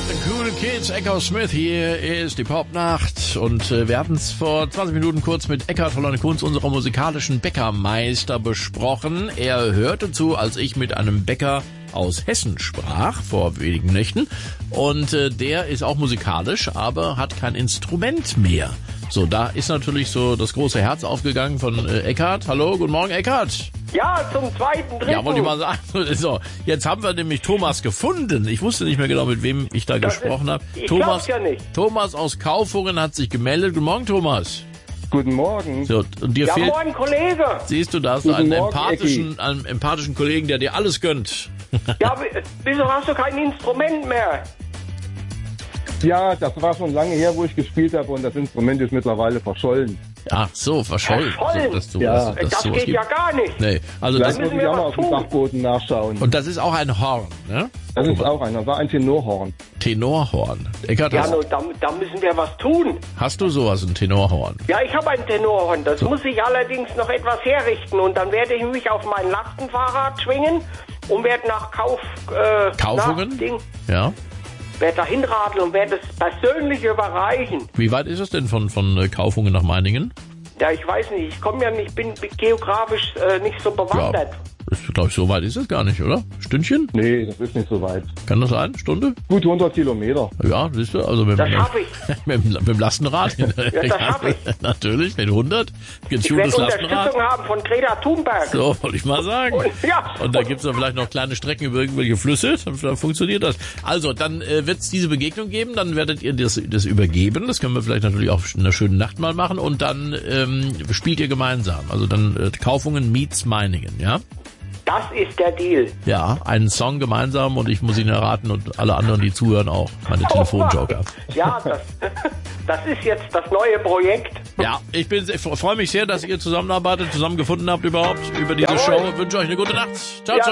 Cool Kids, Echo Smith, hier ist die Popnacht und wir hatten es vor 20 Minuten kurz mit Eckhard Holland Kunz, unserer musikalischen Bäckermeister, besprochen. Er hörte zu, als ich mit einem Bäcker aus Hessen sprach, vor wenigen Nächten, und der ist auch musikalisch, aber hat kein Instrument mehr. So, da ist natürlich so das große Herz aufgegangen von Eckhard. Hallo, guten Morgen, Eckhard. Ja, zum zweiten, dritten. Ja, wollte ich mal sagen. So, jetzt haben wir nämlich Thomas gefunden. Ich wusste nicht mehr genau, mit wem ich da gesprochen habe. Ich glaub's ja nicht. Thomas aus Kaufungen hat sich gemeldet. Guten Morgen, Thomas. Guten Morgen. So, und dir Ja, fehlt, moin, Kollege. siehst du das, Guten einen Morgen, empathischen Kollegen, der dir alles gönnt. Ja, wieso hast du kein Instrument mehr? Ja, das war schon lange her, wo ich gespielt habe und das Instrument ist mittlerweile verschollen. Ach so, verschollen. Verschollen? Dass Ja. dass Das sowas geht gibt. ja gar nicht. Nee, also das, Vielleicht muss müssen ich wir auch mal was auf dem tun. Dachboden nachschauen. und das ist auch ein Horn, ne? Das ist auch einer, war ein Tenorhorn. Tenorhorn. Eckhard, Ja, nur da müssen wir was tun. hast du sowas, ein Tenorhorn? Ja, ich habe ein Tenorhorn. Das muss ich allerdings noch etwas herrichten. Und dann werde ich mich auf mein Lastenfahrrad schwingen und werde nach Kaufungen? Werde Ja. da hinradeln und werde es persönlich überreichen. Wie weit ist es denn von Kaufungen nach Meiningen? Ja, ich weiß nicht. Ich komme ja nicht, bin geografisch nicht so bewandert. Glaube ich, so weit ist es gar nicht, oder? Stündchen? Nee, das ist nicht so weit. Kann das sein? Stunde? Gut 100 Kilometer. Ja, siehst du, also mit, Das schaffe ich. mit dem Lastenrad. Ja, das schaffe ich. Natürlich, mit 100. Gibt's Ich werde gutes Lastenrad. Unterstützung haben von Greta Thunberg. So, wollte ich mal sagen. Ja. Und da gibt's dann vielleicht noch kleine Strecken über irgendwelche Flüsse, dann funktioniert das. Also, dann wird's diese Begegnung geben, dann werdet ihr das übergeben. Das können wir vielleicht natürlich auch in einer schönen Nacht mal machen. Und dann spielt ihr gemeinsam. Also dann Kaufungen meets Meiningen, ja? Das ist der Deal. Ja, einen Song gemeinsam und ich muss ihn erraten und alle anderen, die zuhören, auch. Meine Telefonjoker. Ja, das ist jetzt das neue Projekt. Ja, ich freue mich sehr, dass ihr zusammenarbeitet, zusammengefunden habt überhaupt über diese Jawohl. Show. Wünsche euch eine gute Nacht. Ciao, Ja. ciao.